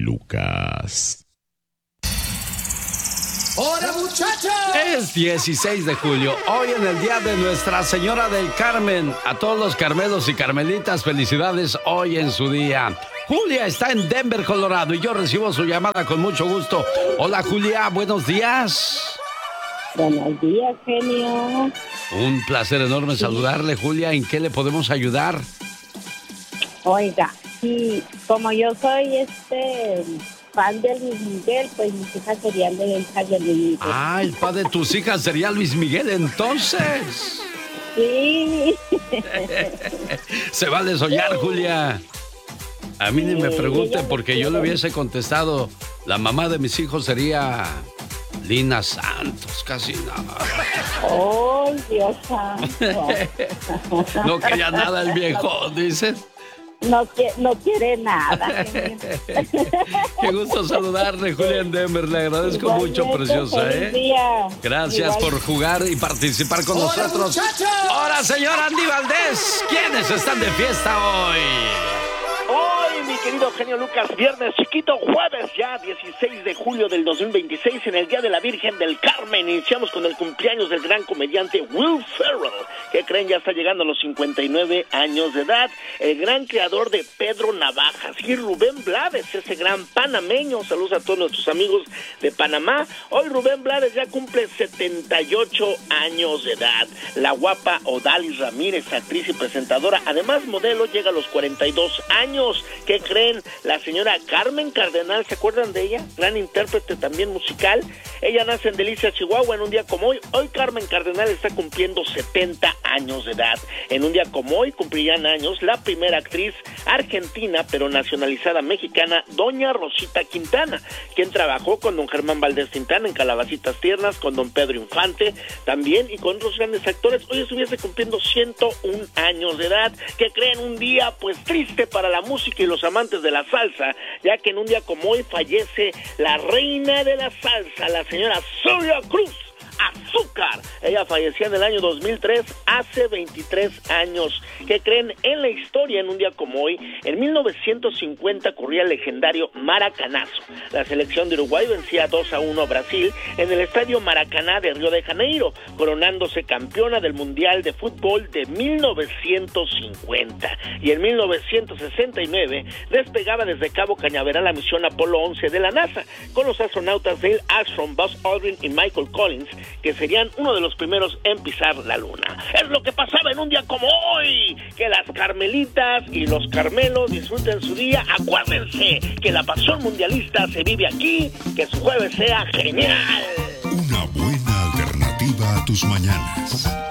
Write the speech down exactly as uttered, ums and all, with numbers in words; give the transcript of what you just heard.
Lucas. ¡Hola, muchachos! Es dieciséis de julio, hoy en el día de Nuestra Señora del Carmen. A todos los carmelos y carmelitas, felicidades hoy en su día. Julia está en Denver, Colorado, y yo recibo su llamada con mucho gusto. Hola, Julia, buenos días. Buenos días, genio. Un placer enorme saludarle, Julia. ¿En qué le podemos ayudar? Oiga, sí, como yo soy este... fan de Luis Miguel, pues mis hijas serían de hijas de Luis Miguel. Ah, el padre de tus hijas sería Luis Miguel, entonces. Sí. Se vale soñar, Julia. A mí ni me pregunten, porque yo le hubiese contestado, la mamá de mis hijos sería Lina Santos, casi nada. ¡Oh, Dios santo! No quería nada el viejo, dices. No, no quiere nada. Qué gusto saludarle, Julia, en Denver. Le agradezco Igualmente, mucho, preciosa, ¿eh? Día. Gracias Igual. por jugar y participar con ¡Hola, nosotros. muchachos! ¡Hola, señor Andy Valdés! ¿Quiénes están de fiesta hoy? Hoy, mi querido genio Lucas, viernes chiquito, jueves ya, dieciséis de julio del dos mil veintiséis, en el Día de la Virgen del Carmen. Iniciamos con el cumpleaños del gran comediante Will Ferrell, que creen ya está llegando a los cincuenta y nueve años de edad. El gran creador de Pedro Navajas, y Rubén Blades, ese gran panameño. Saludos a todos nuestros amigos de Panamá. Hoy Rubén Blades ya cumple setenta y ocho años de edad. La guapa Odalis Ramírez, actriz y presentadora, además modelo, llega a los cuarenta y dos años. ¿Qué creen? La señora Carmen Cardenal, ¿se acuerdan de ella? Gran intérprete también musical. Ella nace en Delicias, Chihuahua, en un día como hoy. Hoy Carmen Cardenal está cumpliendo setenta años de edad. En un día como hoy cumplirían años la primera actriz argentina, pero nacionalizada mexicana, doña Rosita Quintana, quien trabajó con don Germán Valdés Quintana en Calabacitas Tiernas, con don Pedro Infante también, y con otros grandes actores. Hoy estuviese cumpliendo ciento un años de edad. ¿Qué creen? Un día pues triste para la música y los amantes de la salsa, ya que en un día como hoy fallece la reina de la salsa, la señora Celia Cruz Azúcar. Ella falleció en el año dos mil tres, hace veintitrés años. ¿Qué creen? En la historia, en un día como hoy, en mil novecientos cincuenta ocurría el legendario Maracanazo. La selección de Uruguay vencía dos a uno a Brasil en el estadio Maracaná de Río de Janeiro, coronándose campeona del Mundial de Fútbol de mil novecientos cincuenta. Y en mil novecientos sesenta y nueve despegaba desde Cabo Cañaveral la misión Apolo once de la NASA, con los astronautas Neil Armstrong, Buzz Aldrin y Michael Collins, que serían uno de los primeros en pisar la luna. Es lo que pasaba en un día como hoy. Que las carmelitas y los carmelos disfruten su día. Acuérdense que la pasión mundialista se vive aquí. Que su jueves sea genial. Una buena alternativa a tus mañanas.